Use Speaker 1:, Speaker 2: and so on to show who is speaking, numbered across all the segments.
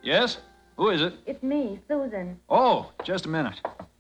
Speaker 1: Yes? Who is it?
Speaker 2: It's me, Susan.
Speaker 1: Oh, just a minute.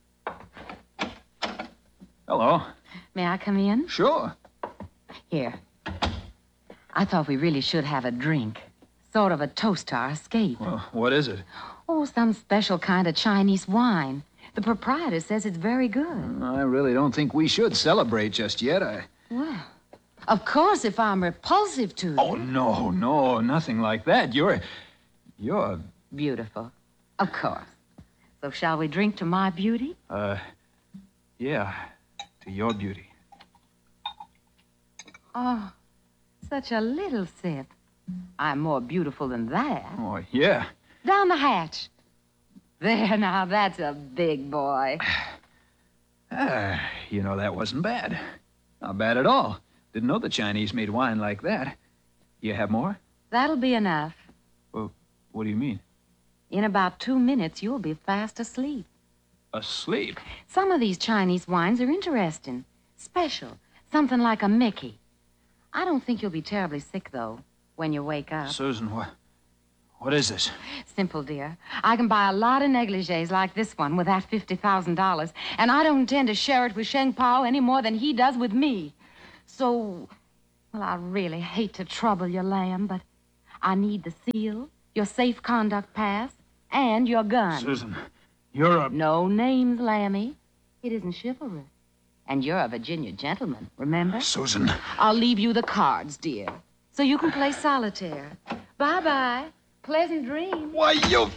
Speaker 1: Hello.
Speaker 2: May I come in?
Speaker 1: Sure.
Speaker 2: Here. I thought we really should have a drink. Sort of a toast to our escape.
Speaker 1: Well, what is it?
Speaker 2: Oh, some special kind of Chinese wine. The proprietor says it's very good.
Speaker 1: I really don't think we should celebrate just yet.
Speaker 2: Well, of course, if I'm repulsive to you.
Speaker 1: Oh, no, nothing like that. You're...
Speaker 2: Beautiful. Of course. So shall we drink to my beauty?
Speaker 1: Yeah, to your beauty.
Speaker 2: Oh, such a little sip. I'm more beautiful than that.
Speaker 1: Oh, yeah.
Speaker 2: Down the hatch. There, now, that's a big boy.
Speaker 1: That wasn't bad. Not bad at all. Didn't know the Chinese made wine like that. You have more?
Speaker 2: That'll be enough.
Speaker 1: Well, what do you mean?
Speaker 2: In about 2 minutes, you'll be fast asleep.
Speaker 1: Asleep?
Speaker 2: Some of these Chinese wines are interesting. Special. Something like a Mickey. I don't think you'll be terribly sick, though, when you wake up.
Speaker 1: Susan, what is this?
Speaker 2: Simple, dear. I can buy a lot of negligees like this one with that $50,000, and I don't intend to share it with Sheng Pao any more than he does with me. So, well, I really hate to trouble you, Lamb, but I need the seal, your safe conduct pass, and your gun.
Speaker 1: Susan, you're a...
Speaker 2: No names, Lammy. It isn't chivalrous. And you're a Virginia gentleman, remember?
Speaker 1: Susan.
Speaker 2: I'll leave you the cards, dear, so you can play solitaire. Bye-bye. Pleasant dreams.
Speaker 1: Why, you...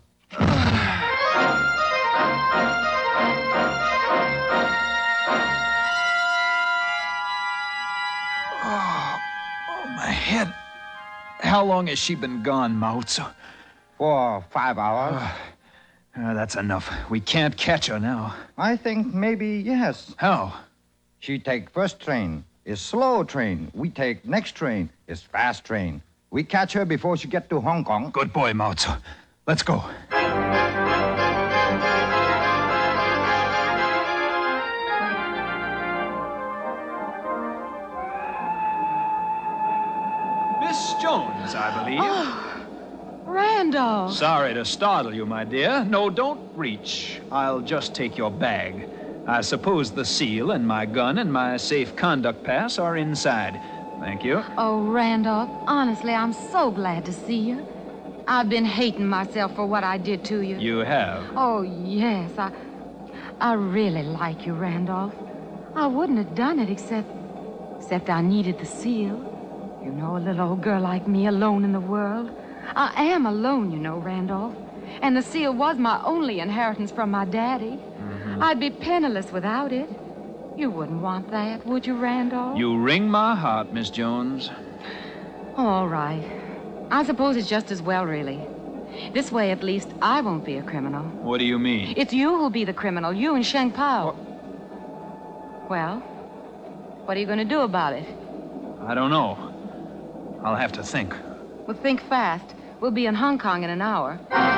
Speaker 1: Oh, my head. How long has she been gone, Mao Tzu?
Speaker 3: For 5 hours.
Speaker 1: That's enough. We can't catch her now.
Speaker 3: I think maybe yes.
Speaker 1: How?
Speaker 3: She take first train. Is slow train. We take next train. Is fast train. We catch her before she get to Hong Kong.
Speaker 1: Good boy, Mao Tzu. Let's go. Miss Jones, I believe.
Speaker 2: Oh, Randall.
Speaker 1: Sorry to startle you, my dear. No, don't reach. I'll just take your bag. I suppose the seal and my gun and my safe conduct pass are inside. Thank you.
Speaker 2: Oh, Randolph, honestly, I'm so glad to see you. I've been hating myself for what I did to you.
Speaker 1: You have?
Speaker 2: Oh, yes. I really like you, Randolph. I wouldn't have done it except I needed the seal. You know, a little old girl like me alone in the world. I am alone, you know, Randolph. And the seal was my only inheritance from my daddy. Mm-hmm. I'd be penniless without it. You wouldn't want that, would you, Randolph?
Speaker 1: You wring my heart, Miss Jones.
Speaker 2: All right. I suppose it's just as well, really. This way, at least, I won't be a criminal.
Speaker 1: What do you mean?
Speaker 2: It's you who'll be the criminal, you and Sheng Pao. Well, what are you going to do about it?
Speaker 1: I don't know. I'll have to think.
Speaker 2: Well, think fast. We'll be in Hong Kong in an hour.